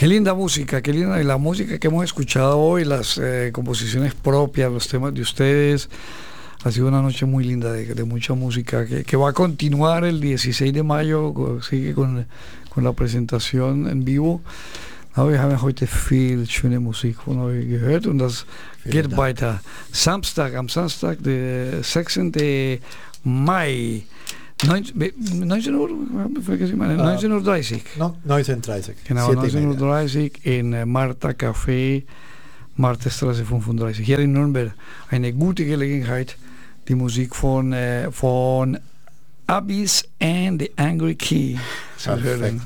Qué linda música, qué linda. Y la música que hemos escuchado hoy, las composiciones propias, los temas de ustedes. Ha sido una noche muy linda de mucha música que va a continuar el 16 de mayo, sigue con la presentación en vivo. Aber wir haben heute viel schöne Musik von euch gehört und das geht weiter. Am Samstag, der 16. Mai, 19 Uhr, 19:30. No, 19:30. Genau, 19:30 in Marta Café, Marterstraße 35. Hier in Nürnberg eine gute Gelegenheit, die Musik von Abyss and the Angry Key zu hören.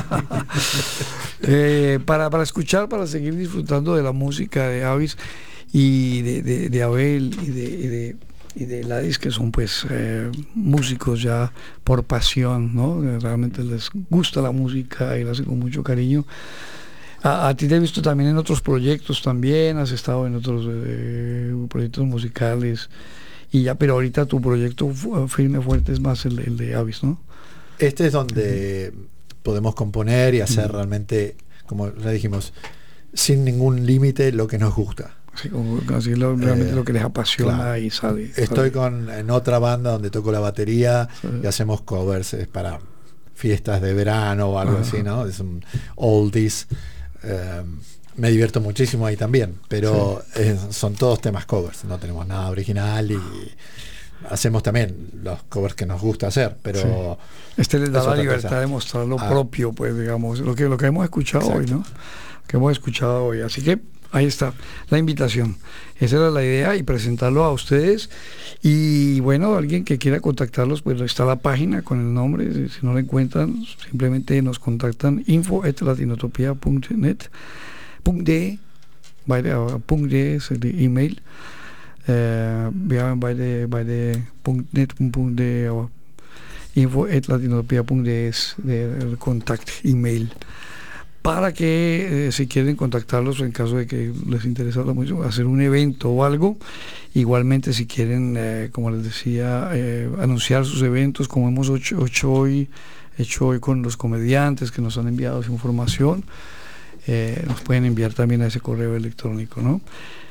Para escuchar, para seguir disfrutando de la música de Abyss y de Abel y de Ladis, que son pues músicos ya por pasión, ¿no? Realmente les gusta la música y la hacen con mucho cariño. A ti te he visto también en otros proyectos también, has estado en otros proyectos musicales y ya, pero ahorita tu proyecto firme fuerte es más el de Abyss, ¿no? Este es donde podemos componer y hacer realmente, como ya dijimos, sin ningún límite lo que nos gusta. Sí, así realmente lo que les apasiona, claro. Y sale. Estoy en otra banda donde toco la batería, sí. Y hacemos covers para fiestas de verano o algo así, ¿no? Es un oldies. Me divierto muchísimo ahí también, pero sí. Son todos temas covers, no tenemos nada original y hacemos también los covers que nos gusta hacer, pero sí. Les da la libertad de mostrar lo propio, pues digamos, lo que hemos escuchado. Exacto. Hoy, ¿no? Que hemos escuchado hoy, así que ahí está la invitación. Esa era la idea, y presentarlo a ustedes. Y bueno, alguien que quiera contactarlos, pues está la página con el nombre. Si no lo encuentran, simplemente nos contactan info@latinotopia.net. .de, .de ist die E-Mail. Wir haben bei der .net und .de, aber info@latinotopia.de es el Kontakt-E-Mail. Para que si quieren contactarlos en caso de que les interesa mucho hacer un evento o algo, igualmente si quieren, como les decía, anunciar sus eventos, como hemos hecho hoy con los comediantes que nos han enviado su información, nos pueden enviar también a ese correo electrónico, ¿no?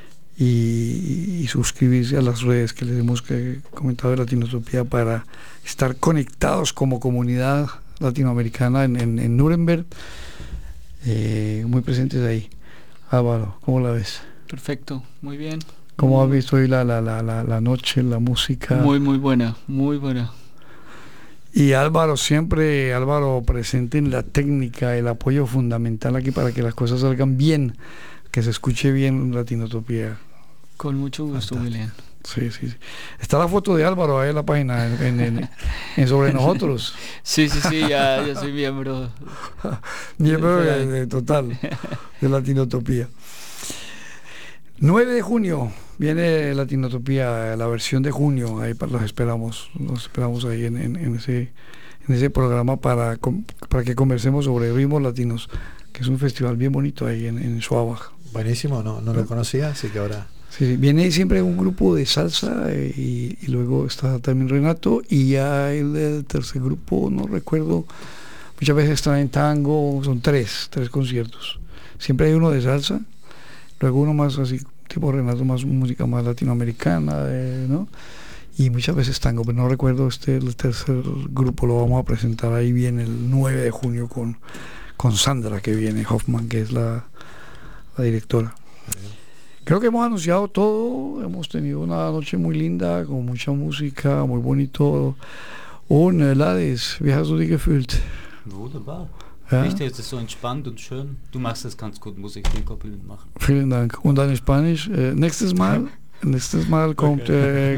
Y suscribirse a las redes que les hemos comentado de Latinotopía para estar conectados como comunidad latinoamericana en Nuremberg. Muy presentes ahí. Álvaro, ¿cómo la ves? Perfecto, muy bien. ¿Cómo has visto hoy la noche, la música? Muy buena, muy buena. Y Álvaro presente en la técnica, el apoyo fundamental aquí para que las cosas salgan bien, que se escuche bien Latinotopía. Con mucho gusto, William. Sí. Está la foto de Álvaro ahí en la página, en Sobre Nosotros. Sí, ya soy miembro. Miembro total de Latinotopía. 9 de junio viene Latinotopía, la versión de junio. Ahí los esperamos ahí en ese programa para que conversemos sobre ritmos latinos, que es un festival bien bonito ahí en Schwabach. Buenísimo, no lo conocía, así que ahora... Sí, viene siempre un grupo de salsa y luego está también Renato, y ya el tercer grupo, no recuerdo, muchas veces están en tango, son tres conciertos. Siempre hay uno de salsa, luego uno más así, tipo Renato, más música más latinoamericana, ¿no? Y muchas veces tango, pero no recuerdo el tercer grupo, lo vamos a presentar ahí bien el 9 de junio con Sandra, que viene, Hoffman, que es la directora. Creo que hemos anunciado todo, hemos tenido una noche muy linda, con mucha música, muy bonito. Und Ladis, wie hast du dich gefühlt? Wunderbar. Ja? Richtig, es ist so entspannt und schön. Du machst das ganz gut, Musik den Koppel machen. Vielen Dank. Und dann in Spanisch. Nächstes Mal kommt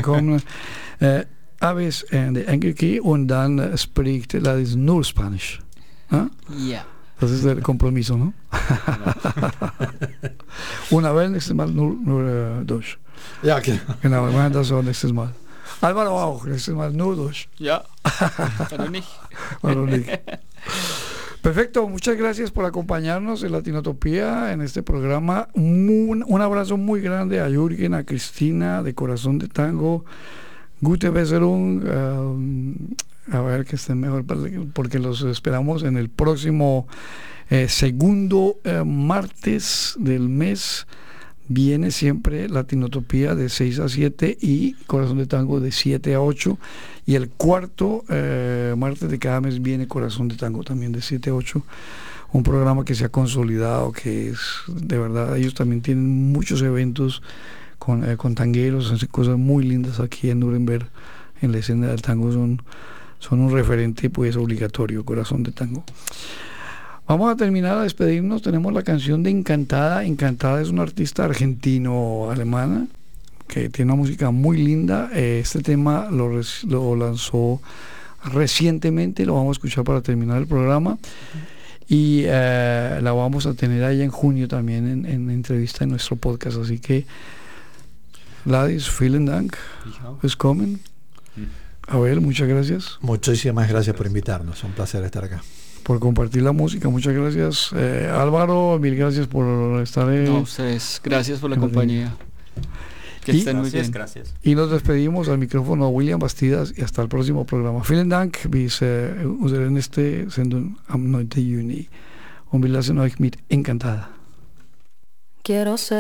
Abyss and the Angry Key, und dann spricht Ladis nur Spanisch. Ja. Das ist der Kompromiso, ¿no? Una vez, nächstes Mal nur Deutsch. Ja, genau. Wir machen das auch nächstes Mal. Álvaro auch, nächstes Mal nur Deutsch. Ja, warum nicht? Warum nicht? Perfecto, muchas gracias por acompañarnos en Latinotopía, en este programa. Un abrazo muy grande a Jürgen, a Cristina, de Corazón de Tango. Gute Besserung. A ver que estén mejor, porque los esperamos en el próximo segundo martes del mes viene siempre Latinotopía de 6 a 7 y Corazón de Tango de 7 a 8, y el cuarto martes de cada mes viene Corazón de Tango también de 7 a 8, un programa que se ha consolidado, que es de verdad, ellos también tienen muchos eventos con tangueros, hacen cosas muy lindas aquí en Nuremberg, en la escena del tango, son un referente pues obligatorio, Corazón de Tango. Vamos a terminar a despedirnos. Tenemos la canción de Encantada. Encantada es una artista argentino-alemana que tiene una música muy linda. Este tema lo lanzó recientemente, lo vamos a escuchar para terminar el programa, y la vamos a tener allá en junio también en entrevista en nuestro podcast. Así que Ladis, vielen Dank fürs Kommen. Abel, muchas gracias. Muchísimas gracias por invitarnos, un placer estar acá. Por compartir la música, muchas gracias. Álvaro, mil gracias por estar No, ustedes, gracias por la compañía. Que estén muy bien. Gracias. Y nos despedimos al micrófono a William Bastidas y hasta el próximo programa. Vielen Dank, bis unsere nächste Sendung am 9. Juni. Und wir lassen euch mit Encantada. Quiero ser